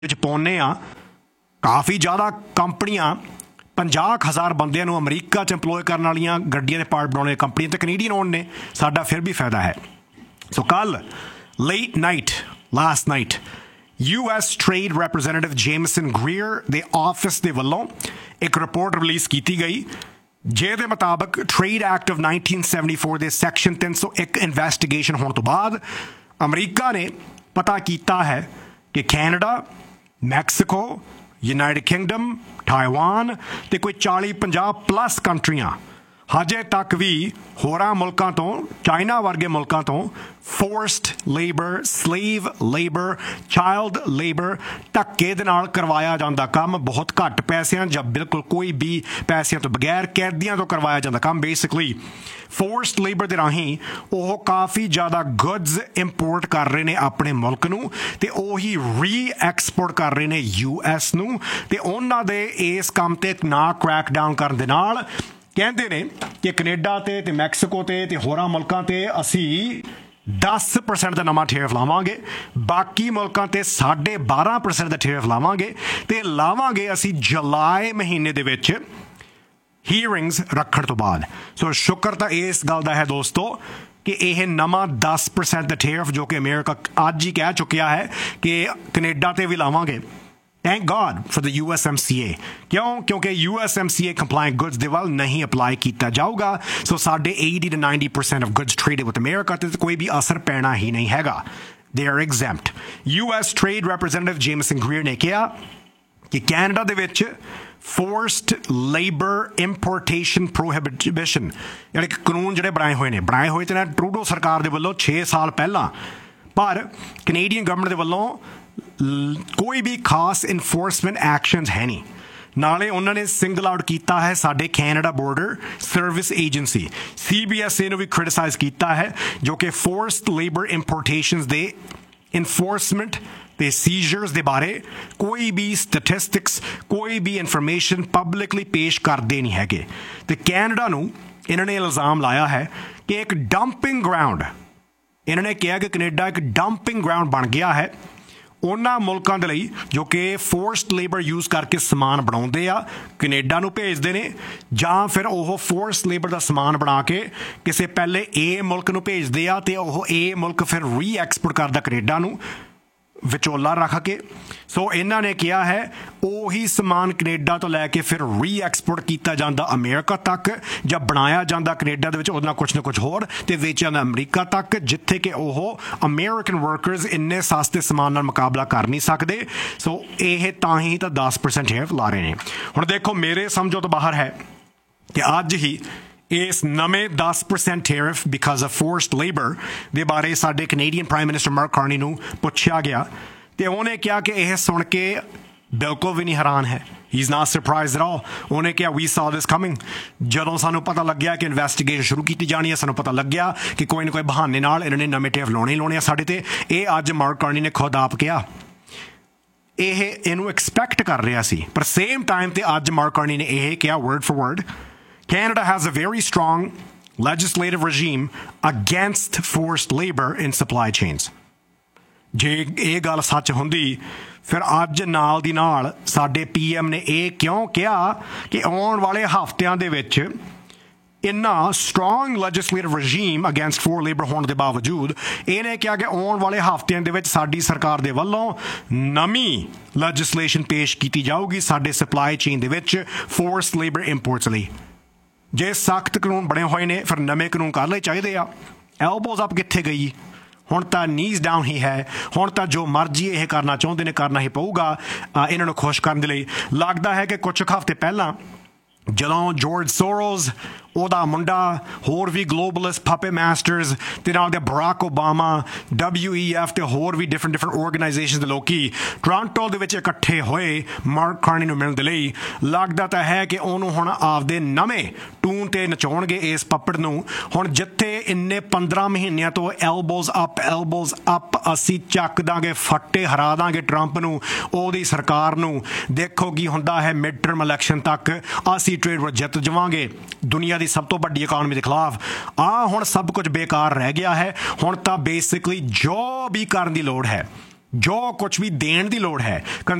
ਪਾਉਂਦੇ ਆ ਕਾਫੀ ਜ਼ਿਆਦਾ ਕੰਪਨੀਆਂ 50,000 ਬੰਦਿਆਂ ਨੂੰ ਅਮਰੀਕਾ 'ਚ ਇੰਪਲੋਏ ਕਰਨ ਵਾਲੀਆਂ ਗੱਡੀਆਂ ਦੇ ਪਾਰਟ ਬਣਾਉਣ ਵਾਲੀਆਂ ਕੰਪਨੀਆਂ ਤੇ ਕੈਨੇਡੀਅਨ ਓਨ ਨੇ। ਸਾਡਾ ਫਿਰ ਵੀ ਫਾਇਦਾ ਹੈ। ਸੋ ਕੱਲ late night last night US trade ਰੈਪਰੈਜ਼ੈਂਟੇਟਿਵ Jameson ਗ੍ਰੀਅਰ ਦੇ ਆਫਿਸ ਦੇ ਵੱਲੋਂ ਇੱਕ ਰਿਪੋਰਟ ਰਿਲੀਜ਼ ਕੀਤੀ ਗਈ ਜਿਹਦੇ ਮੁਤਾਬਕ ਟ੍ਰੇਡ ਐਕਟ ਆਫ 1974 ਦੇ ਸੈਕਸ਼ਨ 301 ਇਨਵੈਸਟੀਗੇਸ਼ਨ ਹੋਣ ਤੋਂ ਬਾਅਦ ਅਮਰੀਕਾ ਨੇ ਪਤਾ ਕੀਤਾ ਹੈ ਕਿ Canada, Mexico, United Kingdom, Taiwan ਤੇ ਕੋਈ 40-50 ਪਲੱਸ ਕੰਟਰੀਆਂ ਹਜੇ ਤੱਕ ਵੀ ਹੋਰਾਂ ਮੁਲਕਾਂ ਤੋਂ, ਚਾਈਨਾ ਵਰਗੇ ਮੁਲਕਾਂ ਤੋਂ forced labour, slave labour, child labour ਧੱਕੇ ਦੇ ਨਾਲ ਕਰਵਾਇਆ ਜਾਂਦਾ ਕੰਮ ਬਹੁਤ ਘੱਟ ਪੈਸਿਆਂ ਜਾਂ ਬਿਲਕੁਲ ਕੋਈ ਵੀ ਪੈਸਿਆਂ ਤੋਂ ਬਗੈਰ ਕੈਦੀਆਂ ਤੋਂ ਕਰਵਾਇਆ ਜਾਂਦਾ ਕੰਮ। ਬੇਸਿਕਲੀ ਫੋਰਸਡ ਲੇਬਰ ਦੇ ਰਾਹੀਂ ਉਹ ਕਾਫੀ ਜ਼ਿਆਦਾ ਗੁੱਡਸ ਇੰਪੋਰਟ ਕਰ ਰਹੇ ਨੇ ਆਪਣੇ ਮੁਲਕ ਨੂੰ ਤੇ ਉਹੀ ਰੀ ਐਕਸਪੋਰਟ ਕਰ ਰਹੇ ਨੇ US ਨੂੰ ਤੇ ਉਹਨਾਂ ਦੇ ਇਸ ਕੰਮ ਤੇ ਨਾ ਕ੍ਰੈਕ ਡਾਊਨ ਕਰਨ ਦੇ ਨਾਲ ਕਹਿੰਦੇ ਨੇ ਕਿ ਕੈਨੇਡਾ ਤੇ ਮੈਕਸੀਕੋ ਤੇ ਹੋਰਾਂ ਮੁਲਕਾਂ ਤੇ ਅਸੀਂ 10% ਦਾ ਨਵਾਂ ਟੈਰਿਫ ਲਾਵਾਂਗੇ, ਬਾਕੀ ਮੁਲਕਾਂ ਤੇ 12.5% ਦਾ ਟੈਰਿਫ ਲਾਵਾਂਗੇ ਤੇ ਲਾਵਾਂਗੇ ਅਸੀਂ ਜੁਲਾਈ ਮਹੀਨੇ ਦੇ ਵਿੱਚ ਹੀਅਰਿੰਗਸ ਰੱਖਣ ਤੋਂ ਬਾਅਦ। ਸੋ ਸ਼ੁਕਰ ਤਾਂ ਇਸ ਗੱਲ ਦਾ ਹੈ ਦੋਸਤੋ ਕਿ ਇਹ ਨਵਾਂ 10% ਦਾ ਟੈਰਿਫ ਜੋ ਕਿ ਅਮਰੀਕਾ ਅੱਜ ਹੀ ਕਹਿ ਚੁੱਕਿਆ ਹੈ ਕਿ ਕੈਨੇਡਾ ਤੇ ਵੀ ਲਾਵਾਂਗੇ। Thank God for the USMCA। ਕਿਉਂ? ਕਿਉਂਕਿ USMCA compliant goods ਦੇ ਵੱਲ ਨਹੀਂ ਅਪਲਾਈ ਕੀਤਾ ਜਾਊਗਾ। ਸੋ ਸਾਡੇ 80 to 90% of goods traded with America ਤੇ ਕੋਈ ਵੀ ਅਸਰ ਪੈਣਾ ਹੀ ਨਹੀਂ ਹੈਗਾ। They are exempt। US Trade Representative Jameson Greer ਨੇ ਕਿਹਾ ਕਿ ਕੈਨੇਡਾ ਦੇ ਵਿੱਚ forced labor importation prohibition ਯਾਨੀ ਕਿ ਕਾਨੂੰਨ ਜਿਹੜੇ ਬਣਾਏ ਹੋਏ ਤੇ ਨਾ ਟਰੂਡੋ ਸਰਕਾਰ ਦੇ ਵੱਲੋਂ 6 ਸਾਲ ਪਹਿਲਾਂ, ਪਰ ਕੈਨੇਡੀਅਨ ਗਵਰਨਮੈਂਟ ਦੇ ਵੱਲੋਂ ਕੋਈ ਵੀ ਖਾਸ ਇਨਫੋਰਸਮੈਂਟ ਐਕਸ਼ਨਸ ਹੈ ਨਹੀਂ। ਨਾਲੇ ਉਹਨਾਂ ਨੇ ਸਿੰਗਲ ਆਊਟ ਕੀਤਾ ਹੈ ਸਾਡੇ Canada border service agency CBSA ਨੂੰ ਵੀ ਕ੍ਰਿਟਿਸਾਈਜ਼ ਕੀਤਾ ਹੈ ਜੋ ਕਿ ਫੋਰਸਡ ਲੇਬਰ ਇੰਪੋਰਟੇਸ਼ਨਸ ਦੇ ਇਨਫੋਰਸਮੈਂਟ ਤੇ ਸੀਜ਼ਰਸ ਦੇ ਬਾਰੇ ਕੋਈ ਵੀ ਸਟੈਟਿਸਟਿਕਸ, ਕੋਈ ਵੀ ਇਨਫੋਰਮੇਸ਼ਨ ਪਬਲਿਕਲੀ ਪੇਸ਼ ਕਰਦੇ ਨਹੀਂ ਹੈਗੇ। ਤੇ ਕੈਨੇਡਾ ਨੂੰ ਇਹਨਾਂ ਨੇ ਇਲਜ਼ਾਮ ਲਾਇਆ ਹੈ ਕਿ ਇੱਕ ਡੰਪਿੰਗ ਗਰਾਊਂਡ, ਇਹਨਾਂ ਨੇ ਕਿਹਾ ਕਿ ਕੈਨੇਡਾ ਇੱਕ ਡੰਪਿੰਗ ਗਰਾਊਂਡ ਬਣ ਗਿਆ ਹੈ ਉਹਨਾਂ ਮੁਲਕਾਂ ਦੇ ਲਈ ਜੋ ਕਿ ਫੋਰਸਡ ਲੇਬਰ ਯੂਜ਼ ਕਰਕੇ ਸਮਾਨ ਬਣਾਉਂਦੇ ਆ, ਕੈਨੇਡਾ ਨੂੰ ਭੇਜਦੇ ਨੇ ਜਾਂ ਫਿਰ ਉਹ ਫੋਰਸਡ ਲੇਬਰ ਦਾ ਸਮਾਨ ਬਣਾ ਕੇ ਕਿਸੇ ਪਹਿਲੇ A ਮੁਲਕ ਨੂੰ ਭੇਜਦੇ ਆ ਤੇ ਉਹ A ਮੁਲਕ ਫਿਰ ਰੀ ਐਕਸਪੋਰਟ ਕਰਦਾ ਕੈਨੇਡਾ ਨੂੰ ਵਿਚੋਲਾ ਰੱਖ ਕੇ। ਸੋ ਇਹਨਾਂ ਨੇ ਕਿਹਾ ਹੈ ਉਹੀ ਸਮਾਨ ਕੈਨੇਡਾ ਤੋਂ ਲੈ ਕੇ ਫਿਰ ਰੀ ਐਕਸਪੋਰਟ ਕੀਤਾ ਜਾਂਦਾ ਅਮਰੀਕਾ ਤੱਕ ਜਾਂ ਬਣਾਇਆ ਜਾਂਦਾ ਕੈਨੇਡਾ ਦੇ ਵਿੱਚ ਉਹਦੇ ਨਾਲ ਕੁਛ ਨਾ ਕੁਛ ਹੋਰ ਤੇ ਵੇਚਿਆ ਜਾਂਦਾ ਅਮਰੀਕਾ ਤੱਕ, ਜਿੱਥੇ ਕਿ ਉਹ ਅਮਰੀਕਨ ਵਰਕਰਸ ਇੰਨੇ ਸਸਤੇ ਸਮਾਨ ਨਾਲ ਮੁਕਾਬਲਾ ਕਰ ਨਹੀਂ ਸਕਦੇ। ਸੋ ਇਹ ਤਾਂ ਹੀ ਤਾਂ 10% ਟੈਰਿਫ ਲਾ ਰਹੇ ਨੇ। ਹੁਣ ਦੇਖੋ ਮੇਰੇ ਸਮਝੋ ਤੋਂ ਬਾਹਰ ਹੈ ਕਿ ਅੱਜ ਹੀ ਇਸ ਨਵੇਂ 10% tariff because of forced labour ਦੇ ਬਾਰੇ ਸਾਡੇ Canadian prime minister mark Carney ਨੂੰ ਪੁੱਛਿਆ ਗਿਆ ਤੇ ਉਹਨੇ ਕਿਹਾ ਕਿ ਇਹ ਸੁਣ ਕੇ ਬਿਲਕੁਲ ਵੀ ਨਹੀਂ ਹੈਰਾਨ ਹੈ। ਹੀ is not surprised at all. ਉਹਨੇ ਕਿਹਾ ਵੀ ਸਾw ਦਿਸ ਕਮਿੰਗ। ਜਦੋਂ ਸਾਨੂੰ ਪਤਾ ਲੱਗਿਆ ਕਿ ਇਨਵੈਸਟੀਗੇਸ਼ਨ ਸ਼ੁਰੂ ਕੀਤੀ ਜਾਣੀ ਹੈ, ਸਾਨੂੰ ਪਤਾ ਲੱਗਿਆ ਕਿ ਕੋਈ ਨਾ ਕੋਈ ਬਹਾਨੇ ਨਾਲ ਇਹਨਾਂ ਨੇ ਨਵੇਂ ਟੈਰਿਫ ਲਾਉਣੇ ਆ ਸਾਡੇ ਤੇ। ਇਹ ਅੱਜ ਮਾਰਕ ਕਾਰਨੀ ਨੇ ਖੁਦ ਆਪ ਕਿਹਾ ਇਹਨੂੰ ਐਕਸਪੈਕਟ ਕਰ ਰਿਹਾ ਸੀ, ਪਰ ਸੇਮ ਟਾਈਮ ਤੇ ਅੱਜ ਮਾਰਕ ਕਾਰਨੀ ਨੇ ਇਹ ਕਿਹਾ word for word Canada has a very strong legislative regime against forced labor in supply chains। ਜੇ ਇਹ ਗੱਲ ਸੱਚ ਹੁੰਦੀ ਫਿਰ ਅੱਜ ਨਾਲ ਦੀ ਨਾਲ ਸਾਡੇ PM ਨੇ ਇਹ ਕਿਉਂ ਕਿਹਾ ਕਿ ਆਉਣ ਵਾਲੇ ਹਫ਼ਤਿਆਂ ਦੇ ਵਿੱਚ ਇੰਨਾ strong legislative regime against four labour ਹੋਣ ਦੇ ਬਾਵਜੂਦ ਇਹਨੇ ਕਿਹਾ ਕਿ ਆਉਣ ਵਾਲੇ ਹਫ਼ਤਿਆਂ ਦੇ ਵਿੱਚ ਸਾਡੀ ਸਰਕਾਰ ਦੇ ਵੱਲੋਂ ਨਵੀਂ ਲੈਜਿਸਲੇਸ਼ਨ ਪੇਸ਼ ਕੀਤੀ ਜਾਊਗੀ ਸਾਡੇ ਸਪਲਾਈ ਚੇਨ ਦੇ ਵਿੱਚ ਫੋਰਸਡ ਲੇਬਰ ਇੰਪੋਰਟਸ ਲਈ। ਜੇ ਸਖਤ ਕਾਨੂੰਨ ਬਣੇ ਹੋਏ ਨੇ ਫਿਰ ਨਵੇਂ ਕਾਨੂੰਨ ਕਰ ਲਏ ਚਾਹੀਦੇ ਆ। ਐਲਬੋਜ਼ ਅਪ ਕਿੱਥੇ ਗਈ? ਹੁਣ ਤਾਂ ਨੀਜ਼ ਡਾਊਨ ਹੀ ਹੈ। ਹੁਣ ਤਾਂ ਜੋ ਮਰਜ਼ੀ ਇਹ ਕਰਨਾ ਚਾਹੁੰਦੇ ਨੇ ਕਰਨਾ ਹੀ ਪਊਗਾ ਇਹਨਾਂ ਨੂੰ ਖੁਸ਼ ਕਰਨ ਦੇ ਲਈ। ਲੱਗਦਾ ਹੈ ਕਿ ਕੁਝ ਹਫ਼ਤੇ ਪਹਿਲਾਂ ਜਦੋਂ ਜੋਰਜ ਸੋਰੋਜ਼, ਉਹਦਾ ਮੁੰਡਾ, ਹੋਰ ਵੀ ਗਲੋਬਲਿਸਟ ਪਾਪੇ ਮਾਸਟਰਸ ਤੇ ਨਾਲ ਦੇ ਬਰਾਕ ਓਬਾਮਾ, WEF ਤੇ ਹੋਰ ਵੀ ਡਿਫਰੈਂਟ ਆਰਗੇਨਾਈਜੇਸ਼ਨਸ ਦੇ ਲੋਕੀ ਟੋਰਾਂਟੋ ਦੇ ਵਿੱਚ ਇਕੱਠੇ ਹੋਏ ਮਾਰਕ ਕਾਰਨੀ ਨੂੰ ਮਿਲਣ ਦੇ ਲਈ, ਲੱਗਦਾ ਤਾਂ ਹੈ ਕਿ ਉਹਨੂੰ ਹੁਣ ਆਪਦੇ ਨਵੇਂ ਟੂਨ ਤੇ ਨਚਾਉਣਗੇ ਇਸ ਪੱਪੜ ਨੂੰ। ਹੁਣ ਜਿੱਥੇ ਇੰਨੇ 15 ਮਹੀਨਿਆਂ ਤੋਂ ਐਲਬੋਜ਼ ਅਪ ਅਸੀਂ ਚੱਕ ਦਾਂਗੇ, ਫੱਟੇ ਹਰਾ ਦਾਂਗੇ ਟਰੰਪ ਨੂੰ, ਉਹਦੀ ਸਰਕਾਰ ਨੂੰ। ਦੇਖੋ ਕੀ ਹੁੰਦਾ ਹੈ ਮਿਡ ਟਰਮ ਇਲੈਕਸ਼ਨ ਤੱਕ ਅਸੀਂ ਟ੍ਰੇਡ ਵਾਰ ਜਿੱਤ ਜਾਵਾਂਗੇ ਦੁਨੀਆ ਦੀ ਸਭ ਤੋਂ ਵੱਡੀ ਇਕਾਨਮੀ ਦੇ ਖਿਲਾਫ। ਹੁਣ ਸਭ ਕੁਝ ਬੇਕਾਰ ਰਹਿ ਗਿਆ ਹੈ। ਹੁਣ ਤਾਂ ਬੇਸਿਕਲੀ ਜੋ ਵੀ ਕਰਨ ਦੀ ਲੋੜ ਹੈ ਜੋ ਕੁਝ ਵੀ ਦੇਣ ਦੀ ਲੋੜ ਹੈ